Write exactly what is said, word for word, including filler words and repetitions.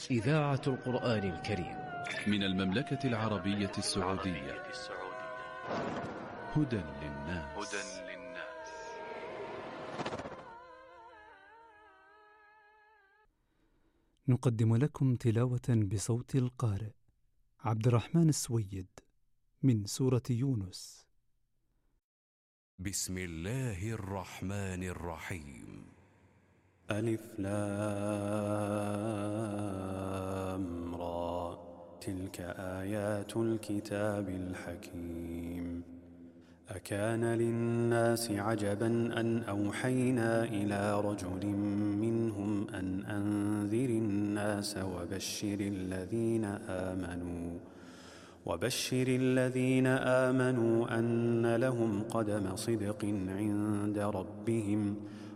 إذاعة القرآن الكريم من المملكة العربية السعودية. هدى للناس. نقدم لكم تلاوة بصوت القارئ عبد الرحمن السويد من سورة يونس. بسم الله الرحمن الرحيم. ألف لام را، تلك آيات الكتاب الحكيم. أكان للناس عجبا أن أوحينا إلى رجل منهم أن أنذر الناس وبشر الذين آمنوا وبشر الذين آمنوا أن لهم قدم صدق عند ربهم